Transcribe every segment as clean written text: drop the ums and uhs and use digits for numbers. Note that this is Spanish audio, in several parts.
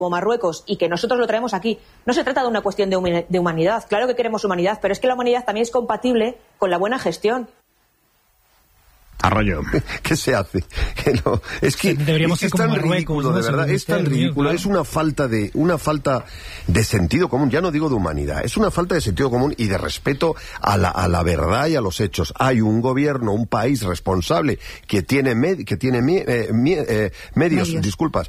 como Marruecos y que nosotros lo traemos aquí, no se trata de una cuestión de humanidad. Claro que queremos humanidad, pero es que la humanidad también es compatible con la buena gestión. Arroyo. ¿Qué se hace? Que no, es que es tan ridículo, de verdad, es tan ridículo, es una falta de sentido común, ya no digo de humanidad, es una falta de sentido común y de respeto a la verdad y a los hechos. Hay un gobierno, un país responsable que tiene medios, disculpas,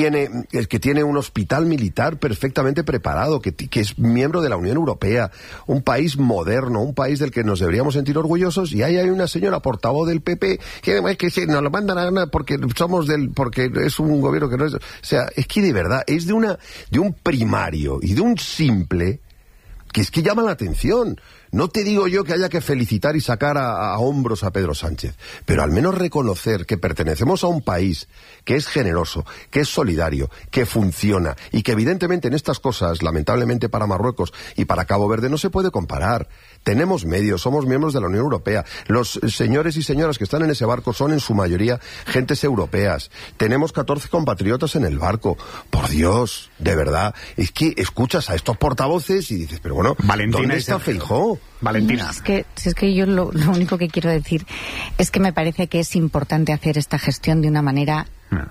que tiene un hospital militar perfectamente preparado, que es miembro de la Unión Europea, un país moderno, un país del que nos deberíamos sentir orgullosos, y ahí hay una señora portavoz del PP que nos lo mandan a ganar porque porque es un gobierno que no es, o sea, es que de verdad es de un primario y de un simple que es que llama la atención. No te digo yo que haya que felicitar y sacar a hombros a Pedro Sánchez, pero al menos reconocer que pertenecemos a un país que es generoso, que es solidario, que funciona y que evidentemente en estas cosas, lamentablemente para Marruecos y para Cabo Verde, no se puede comparar. Tenemos medios, somos miembros de la Unión Europea. Los señores y señoras que están en ese barco son en su mayoría gentes europeas. Tenemos 14 compatriotas en el barco. Por Dios, de verdad, es que escuchas a estos portavoces y dices, pero bueno, Valentina, ¿dónde está Feijóo? Valentina. No, es que yo lo único que quiero decir es que me parece que es importante hacer esta gestión de una manera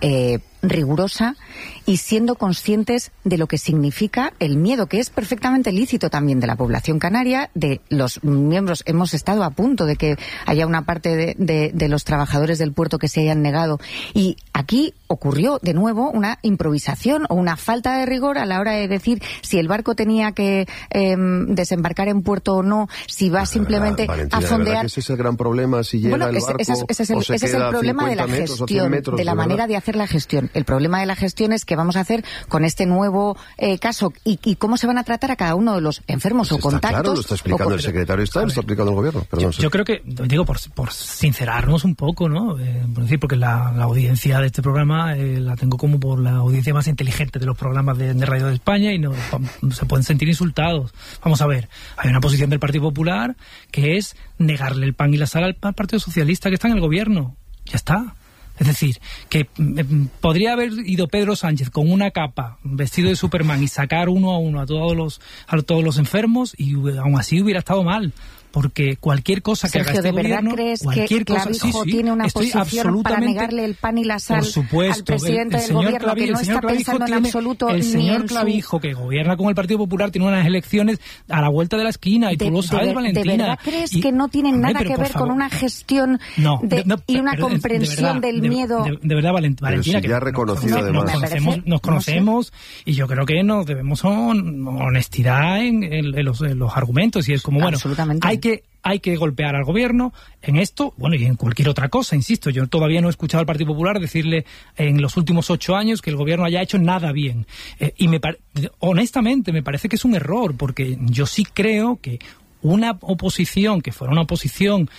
rigurosa y siendo conscientes de lo que significa el miedo, que es perfectamente lícito también de la población canaria, de los miembros. Hemos estado a punto de que haya una parte de los trabajadores del puerto que se hayan negado, y aquí ocurrió de nuevo una improvisación o una falta de rigor a la hora de decir si el barco tenía que desembarcar en puerto o no, si va simplemente Valentina, a fondear. ese es el gran problema, si llega el barco ese es el problema de la gestión, de la manera de hacer la gestión. El problema de la gestión es que vamos a hacer con este nuevo caso y cómo se van a tratar a cada uno de los enfermos o contactos. Claro, lo está explicando el secretario de Estado, lo está explicando el gobierno. Perdón, yo creo que, digo, por sincerarnos un poco, ¿no? Porque la audiencia de este programa la tengo como por la audiencia más inteligente de los programas de Radio de España y no se pueden sentir insultados. Vamos a ver, hay una posición del Partido Popular que es negarle el pan y la sal al Partido Socialista que está en el gobierno. Ya está. Es decir, que podría haber ido Pedro Sánchez con una capa, vestido de Superman, y sacar uno a uno a todos los enfermos, y aún así hubiera estado mal. Porque cualquier cosa que Sergio, haga este ¿de verdad gobierno, crees cualquier que Clavijo tiene una posición para negarle el pan y la sal al presidente del gobierno, que no está pensando en absoluto el señor Clavijo, que gobierna con el Partido Popular, tiene unas elecciones a la vuelta de la esquina, y tú lo sabes, Valentina. ¿De verdad crees que no tienen nada que ver con una gestión y una comprensión del miedo? De verdad, Valentina, que ya reconocido además. Nos conocemos, y yo creo que nos debemos honestidad en los argumentos, y es como, bueno, hay que golpear al gobierno en esto, bueno, y en cualquier otra cosa, insisto. Yo todavía no he escuchado al Partido Popular decirle en los últimos 8 años que el gobierno haya hecho nada bien. Y honestamente me parece que es un error, porque yo sí creo que una oposición que fuera una oposición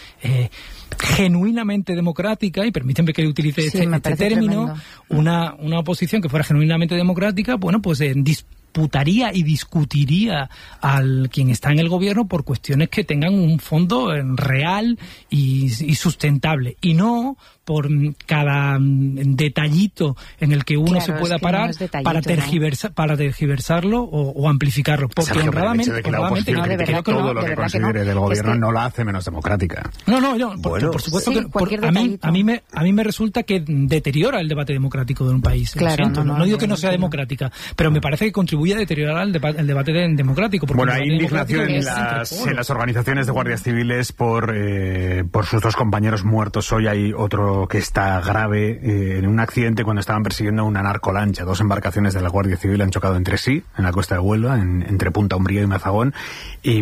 genuinamente democrática, y permítanme que utilice este término, una oposición que fuera genuinamente democrática, bueno, pues disputaría y discutiría al quien está en el gobierno por cuestiones que tengan un fondo real y sustentable, y no por cada detallito en el que uno se pueda parar para tergiversarlo o amplificarlo. Porque Sergio, honradamente, de que la oposición critique todo lo que considere del gobierno no la hace menos democrática. Por supuesto que a mí me resulta que deteriora el debate democrático de un país. Claro, no digo que no sea democrática, pero me parece que contribuye a deteriorar el debate democrático. Bueno, hay indignación en las organizaciones de guardias civiles por sus 2 compañeros muertos. Hoy hay otro que está grave en un accidente cuando estaban persiguiendo una narcolancha. 2 embarcaciones de la Guardia Civil han chocado entre sí en la costa de Huelva, entre Punta Umbría y Mazagón, y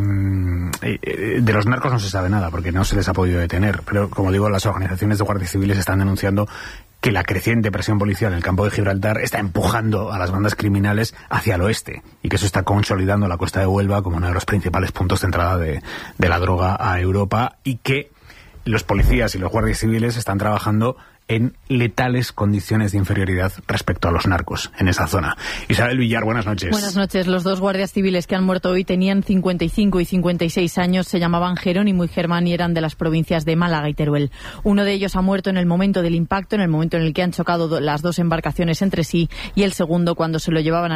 de los narcos no se sabe nada porque no se les ha podido detener, pero como digo, las organizaciones de guardias civiles están denunciando que la creciente presión policial en el campo de Gibraltar está empujando a las bandas criminales hacia el oeste, y que eso está consolidando la costa de Huelva como uno de los principales puntos de entrada de la droga a Europa, y que los policías y los guardias civiles están trabajando en letales condiciones de inferioridad respecto a los narcos en esa zona. Isabel Villar, buenas noches. Buenas noches. Los dos guardias civiles que han muerto hoy tenían 55 y 56 años, se llamaban Jerónimo y Germán y eran de las provincias de Málaga y Teruel. Uno de ellos ha muerto en el momento del impacto, en el momento en el que han chocado las dos embarcaciones entre sí, y el segundo cuando se lo llevaban a